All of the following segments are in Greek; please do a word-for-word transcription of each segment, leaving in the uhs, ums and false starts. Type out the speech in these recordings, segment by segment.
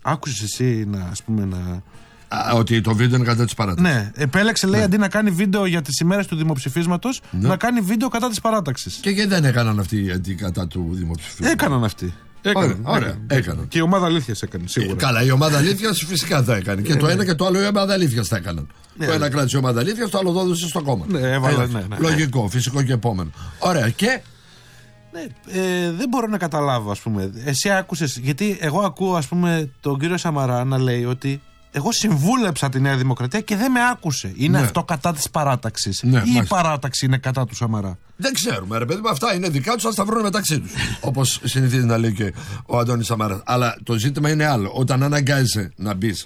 Άκουσες εσύ να, ας πούμε, να. Α, ότι το βίντεο είναι κατά της παράταξης. Ναι, επέλεξε, λέει, ναι, αντί να κάνει βίντεο για τις ημέρες του δημοψηφίσματος, ναι, να κάνει βίντεο κατά της παράταξης. Και γιατί δεν έκαναν αυτοί αντί κατά του δημοψηφίσματος? Έκαναν αυτοί. Έκαναν, ωραία, ωραία, έκαναν. Και η ομάδα αλήθειας έκανε, σίγουρα. Ε, καλά, η ομάδα αλήθειας φυσικά θα έκανε. Και ε, το ένα και το άλλο η ομάδα αλήθειας θα έκαναν. Ε, το ένα κράτησε η ομάδα αλήθειας, το άλλο δώδωσε στο κόμμα. Ναι, έβαλα, ναι, ναι, λογικό, φυσικό και επόμενο. Ωραία, και. Ναι, ε, δεν μπορώ να καταλάβω, ας πούμε. Εσύ άκουσες, γιατί εγώ ακούω, ας πούμε, τον κύριο Σαμαρά να λέει ότι εγώ συμβούλεψα τη Νέα Δημοκρατία και δεν με άκουσε. Είναι, ναι, αυτό κατά της παράταξης, ναι, ή μάλιστα η παράταξη είναι κατά του Σαμαρά? Δεν ξέρουμε, ρε παιδί μου, αυτά είναι δικά τους, ας τα βρουν μεταξύ τους. Όπως συνηθίζει να λέει και ο Αντώνης Σαμαράς. Αλλά το ζήτημα είναι άλλο. Όταν αναγκάζεσαι να μπεις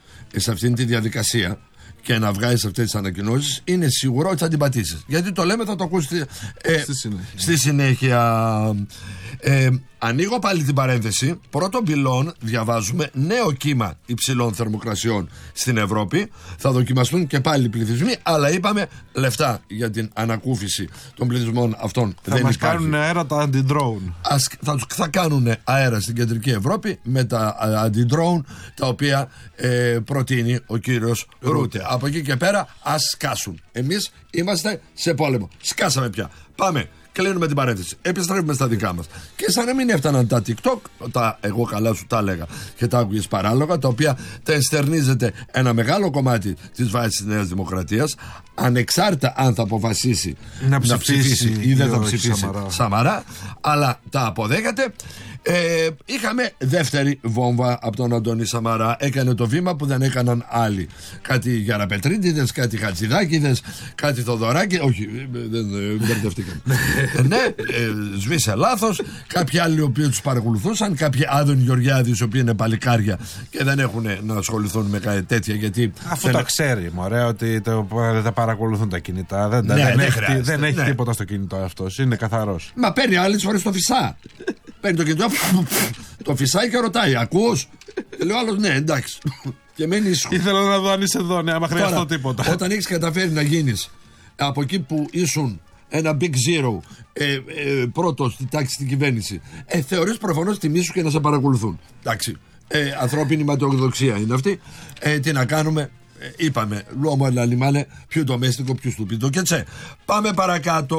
σε αυτήν τη διαδικασία και να βγάλεις αυτές τις ανακοινώσεις, είναι σίγουρο ότι θα την πατήσεις. Γιατί το λέμε, θα το ακούσει ε, στη συνέχεια. Στη συνέχεια ε, ανοίγω πάλι την παρένθεση. Πρώτον πυλών διαβάζουμε νέο κύμα υψηλών θερμοκρασιών στην Ευρώπη. Θα δοκιμαστούν και πάλι οι πληθυσμοί, αλλά είπαμε λεφτά για την ανακούφιση των πληθυσμών αυτών θα δεν μας υπάρχει. Κάνουν αέρα τα αντι-drone. Ας, θα, θα κάνουν αέρα στην κεντρική Ευρώπη με τα αντι-drone, τα οποία ε, προτείνει ο κύριος Ρούτε. Από εκεί και πέρα ας σκάσουν. Εμείς είμαστε σε πόλεμο. Σκάσαμε πια. Πάμε. Κλείνουμε την παρένθεση. Επιστρέφουμε στα δικά μας. Και σαν να μην έφταναν τα TikTok, τα εγώ καλά σου τα έλεγα και τα άκουγες παράλογα, τα οποία τα εστερνίζεται ένα μεγάλο κομμάτι της βάσης της Νέας Δημοκρατίας, ανεξάρτητα αν θα αποφασίσει να ψηφίσει, να ψηφίσει ή δεν θα ψηφίσει Σαμαρά. Σαμαρά, αλλά τα αποδέχεται. Ε, είχαμε δεύτερη βόμβα από τον Αντώνη Σαμαρά. Έκανε το βήμα που δεν έκαναν άλλοι. Κάτι Γιαραπετρίτιδες, κάτι Χατζηδάκηδες, κάτι Θοδωράκη. Όχι, δεν μπερδευτήκαμε. Ναι, ε, σβήσε λάθος. Κάποιοι άλλοι οι οποίοι τους παρακολουθούσαν, κάποιοι Άδων Γεωργιάδης, οι οποίοι είναι παλικάρια και δεν έχουν να ασχοληθούν με κάτι τέτοια. Γιατί αφού δεν... το ξέρει, μωρέ, ότι το, τα παρακολουθούν τα κινητά. Δεν, ναι, δεν, δεν, έχει, δεν έχει ναι. τίποτα στο κινητό αυτός. Είναι καθαρός. Μα παίρνει άλλες φορές το φυσά. Παίρνει το κινητό, το φυσάει και ρωτάει, ακούς? Λέω άλλος, ναι, εντάξει. Και μένει ήσυχο. Ήθελα να δω αν είσαι εδώ, ναι, άμα χρειαστώ τίποτα. Όταν έχεις καταφέρει να γίνεις από εκεί που ήσουν ένα big zero, ε, ε, πρώτο στη τάξη στην κυβέρνηση, ε, θεωρείς προφανώς τιμή σου και να σε παρακολουθούν. Εντάξει. Ε, ανθρώπινη ματαιοδοξία είναι αυτή. Ε, τι να κάνουμε. Ε, είπαμε, λόγω να λιμάνε πιο ντομέστικο, πιο στουπίδο και τσε. Πάμε παρακάτω.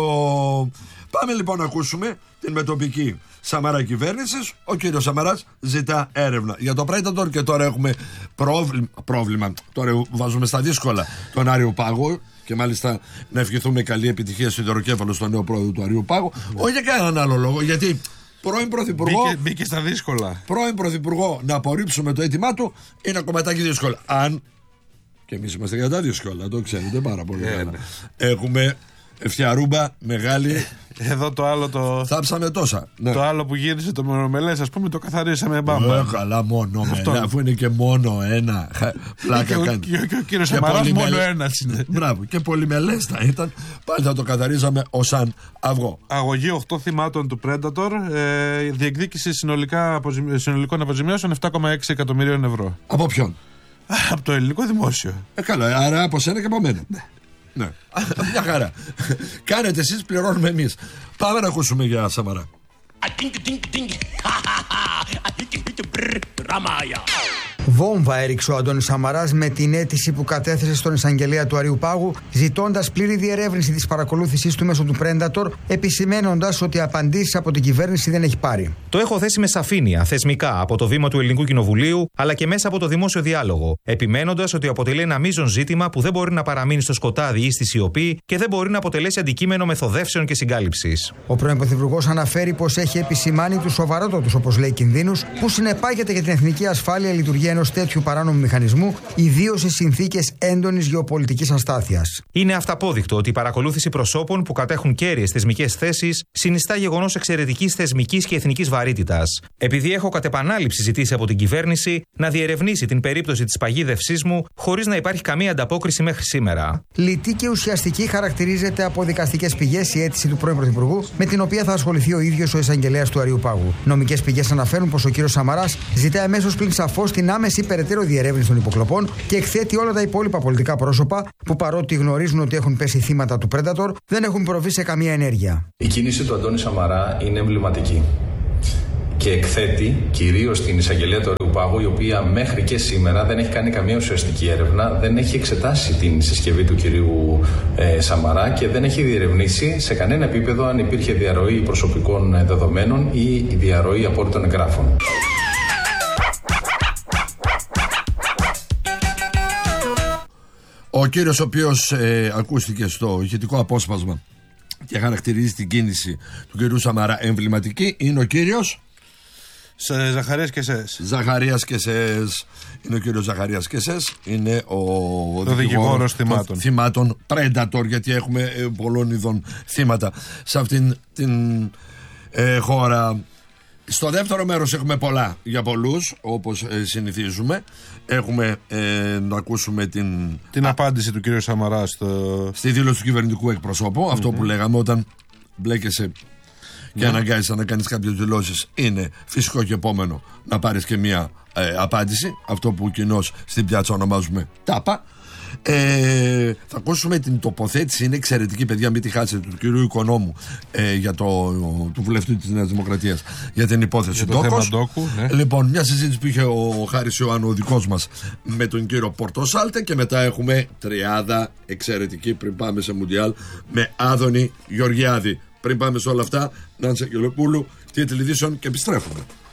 Πάμε λοιπόν να ακούσουμε την μετοπική Σαμαρά κυβέρνησης. Ο κύριος Σαμαράς ζητά έρευνα για το Predator και τώρα έχουμε πρόβλημα, πρόβλημα. Τώρα βάζουμε στα δύσκολα τον Άριο Πάγο και μάλιστα να ευχηθούμε καλή επιτυχία στο υδροκέφαλο στον νέο πρόεδρο του Αρίου Πάγου. Όχι για κανέναν άλλο λόγο, γιατί πρώην πρωθυπουργό. Μπήκε, μπήκε στα δύσκολα. Πρώην πρωθυπουργό να απορρίψουμε το αίτημά του είναι ένα κομματάκι δύσκολο. Αν. Και εμείς είμαστε για τα δύσκολα, το ξέρετε πάρα πολύ καλά. Yeah, έχουμε φτιαρούμπα μεγάλη. Εδώ το άλλο το. Θάψαμε τόσα. Ναι. Το άλλο που γύρισε το μονομελές, ας πούμε, το καθαρίσαμε μπάμπα. Ε, καλά, μόνο ένα, αφού είναι και μόνο ένα. Πλάκα και, κάνει. Και, και, και ο κύριος Σαμαράς μόνο ένα είναι. Μπράβο. Και πολυμελές θα ήταν. Πάλι θα το καθαρίζαμε ως αν αυγό. Αγωγή οκτώ θυμάτων του Predator. Ε, διεκδίκηση συνολικά, συνολικών αποζημιώσεων επτά κόμμα έξι εκατομμυρίων ευρώ. Από ποιον? Από το ελληνικό δημόσιο. Ε, καλά, άρα από σένα και από μένα. Ναι. Ναι. Μια χαρά. Κάνετε εσείς, πληρώνουμε εμείς. Πάμε να ακούσουμε για Σαμαρά. Βόμβα έριξε ο Αντώνης Σαμαράς με την αίτηση που κατέθεσε στον εισαγγελέα του Αρείου Πάγου, ζητώντας πλήρη διερεύνηση της παρακολούθησης του μέσω του Predator, επισημένοντας ότι απαντήσεις από την κυβέρνηση δεν έχει πάρει. Το έχω θέσει με σαφήνεια, θεσμικά, από το βήμα του Ελληνικού Κοινοβουλίου, αλλά και μέσα από το δημόσιο διάλογο, επιμένοντας ότι αποτελεί ένα μείζον ζήτημα που δεν μπορεί να παραμείνει στο σκοτάδι ή στη σιωπή και δεν μπορεί να αποτελέσει αντικείμενο μεθοδεύσεων και συγκάλυψης. Ο πρώην Πρωθυπουργός αναφέρει πως έχει επισημάνει τους σοβαρότατους, όπως λέει, κινδύνους που συνεπάγεται για την εθνική ασφάλεια λειτουργία ενός τέτοιου παράνομου μηχανισμού, ιδίως σε συνθήκες έντονης γεωπολιτικής αστάθειας. Είναι αυταπόδεικτο ότι η παρακολούθηση προσώπων που κατέχουν κέρυες θεσμικές θέσεις συνιστά γεγονός εξαιρετικής θεσμικής και εθνικής βαρύτητας. Επειδή έχω κατ' επανάληψη ζητήσει από την κυβέρνηση να διερευνήσει την περίπτωση της παγίδευσής μου, χωρίς να υπάρχει καμία ανταπόκριση μέχρι σήμερα. Λιτή και ουσιαστική χαρακτηρίζεται από δικαστικές πηγές η αίτηση του πρώην Πρωθυπουργού, με την οποία θα ασχοληθεί ο ίδιος ο εισαγγελέας του Αρείου Πάγου. Νομικές πηγές αναφέρουν πως ο κύριος Σαμαράς ζητά αμέσως πλην σαφώς την άμεση περαιτέρω διερεύνηση των υποκλοπών και εκθέτει όλα τα υπόλοιπα πολιτικά πρόσωπα που, παρότι γνωρίζουν ότι έχουν πέσει θύματα του Predator, δεν έχουν προβεί σε καμία ενέργεια. Η κίνηση του Αντώνη Σαμαρά είναι εμβληματική. και εκθέτει κυρίως την εισαγγελία του Αριού Πάγου, η οποία μέχρι και σήμερα δεν έχει κάνει καμία ουσιαστική έρευνα, δεν έχει εξετάσει την συσκευή του κυρίου ε, Σαμαρά και δεν έχει διερευνήσει σε κανένα επίπεδο αν υπήρχε διαρροή προσωπικών δεδομένων ή διαρροή απόρριτων εγγράφων. Ο κύριος ο οποίος ε, ακούστηκε στο ηχητικό απόσπασμα και χαρακτηρίζει την κίνηση του κυρίου Σαμαρά εμβληματική είναι ο κύριος Σε Ζαχαρίας και Σες. Ζαχαρίας και Σες. Είναι ο κύριος Ζαχαρίας και Σες. Είναι ο, ο δικηγόρος θυμάτων. θυμάτων Predator, γιατί έχουμε ε, πολλών ειδών θύματα σε αυτήν την ε, χώρα. Στο δεύτερο μέρος έχουμε πολλά για πολλούς, όπως ε, συνηθίζουμε. Έχουμε ε, να ακούσουμε την, την α, απάντηση του κύριου Σαμαρά στο... στη δήλωση του κυβερνητικού εκπροσώπου. Mm-hmm. Αυτό που λέγαμε, όταν μπλέκεσαι και yeah. αναγκάζεσαι να κάνεις κάποιες δηλώσεις, είναι φυσικό και επόμενο να πάρεις και μία ε, απάντηση. Αυτό που κοινώς στην πιάτσα ονομάζουμε τάπα. Ε, θα ακούσουμε την τοποθέτηση, είναι εξαιρετική, παιδιά, μην τη χάσετε, του κυρίου Οικονόμου ε, για το, του βουλευτή της Νέας Δημοκρατίας για την υπόθεση για το θέμα Ντόκου, ναι. Λοιπόν, μια συζήτηση που είχε ο Χάρης Ιωάννου, ο δικός μας, με τον κύριο Πορτοσάλτε, και μετά έχουμε τριάδα εξαιρετική πριν πάμε σε Μουντιάλ με Άδωνη Γεωργιάδη. Πριν πάμε σε όλα αυτά, Νάντσα Αγγελοπούλου, τίτλοι ειδήσεων και επιστρέφουμε.